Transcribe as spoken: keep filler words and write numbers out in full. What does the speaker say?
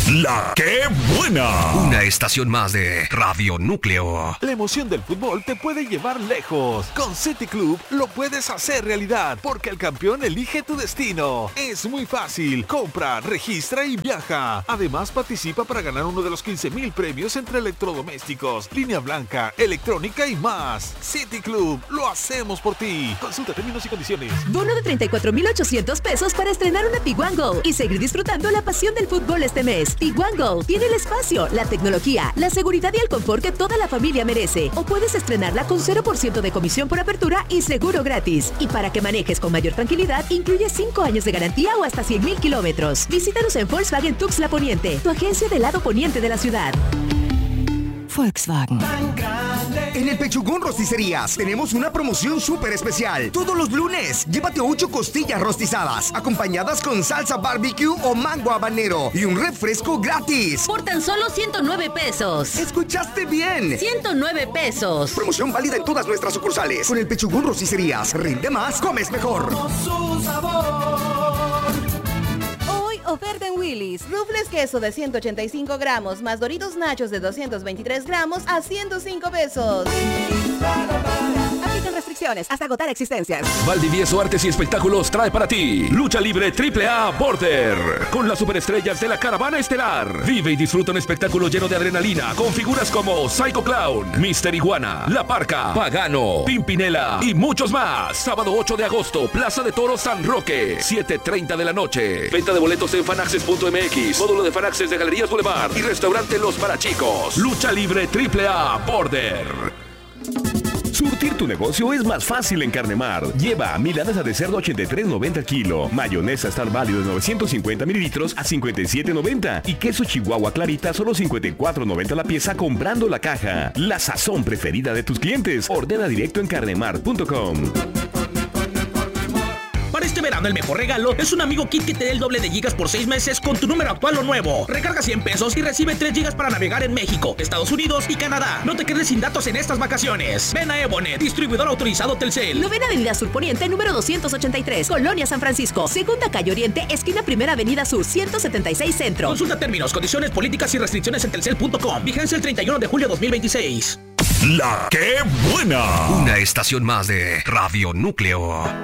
La que buena. Una estación más de Radio Núcleo. La emoción del fútbol te puede llevar lejos. Con City Club lo puedes hacer realidad, porque el campeón elige tu destino. Es muy fácil. Compra, registra y viaja. Además, participa para ganar uno de los quince mil premios entre electrodomésticos, línea blanca, electrónica y más. City Club, lo hacemos por ti. Consulta términos y condiciones. Bono de treinta y cuatro mil ochocientos pesos para estrenar una Tiguan Go y seguir disfrutando la pasión del fútbol este mes. Tiguan Go tiene el espacio, la tecnología, la seguridad y el confort que toda la familia merece. O puedes estrenarla con cero por ciento de comisión por apertura y seguro gratis. Y para que manejes con mayor tranquilidad, incluye cinco años de garantía o hasta cien mil kilómetros. Visítanos en Volkswagen Tuxtla Poniente, tu agencia del lado poniente de la ciudad. Volkswagen. En el Pechugón Rosticerías tenemos una promoción súper especial. Todos los lunes, llévate ocho costillas rostizadas, acompañadas con salsa barbecue o mango habanero y un refresco gratis. Por tan solo ciento nueve pesos. ¿Escuchaste bien? ciento nueve pesos. Promoción válida en todas nuestras sucursales. Con el Pechugón Rosticerías, rinde más, comes mejor. Su sabor. Oferta en Willy's. Rufles queso de ciento ochenta y cinco gramos más Doritos Nachos de doscientos veintitrés gramos a ciento cinco pesos. Aplican restricciones hasta agotar existencias. Valdivieso Artes y Espectáculos trae para ti Lucha Libre triple A Border con las superestrellas de la Caravana Estelar. Vive y disfruta un espectáculo lleno de adrenalina con figuras como Psycho Clown, Mister Iguana, La Parca, Pagano, Pimpinela y muchos más. Sábado ocho de agosto, Plaza de Toros San Roque, siete treinta de la noche. Venta de boletos en fanaxes punto m x, módulo de Fanaxes de Galerías Boulevard y restaurante Los Parachicos. Lucha Libre triple A Border. Surtir tu negocio es más fácil en Carnemar. Lleva milanesa de cerdo ochenta y tres noventa el kilo, mayonesa Star Value de novecientos cincuenta mililitros a cincuenta y siete noventa y queso Chihuahua Clarita solo cincuenta y cuatro noventa la pieza comprando la caja. La sazón preferida de tus clientes. Ordena directo en carnemar punto com. Para este verano el mejor regalo es un amigo kit que te dé el doble de gigas por seis meses con tu número actual o nuevo. Recarga cien pesos y recibe tres gigas para navegar en México, Estados Unidos y Canadá. No te quedes sin datos en estas vacaciones. Ven a Evonet, distribuidor autorizado Telcel. Novena Avenida Sur Poniente, número doscientos ochenta y tres, Colonia San Francisco. Segunda Calle Oriente, esquina Primera Avenida Sur, ciento setenta y seis Centro. Consulta términos, condiciones, políticas y restricciones en telcel punto com. Vigencia el treinta y uno de julio de dos mil veintiséis. La que buena. Una estación más de Radio Núcleo.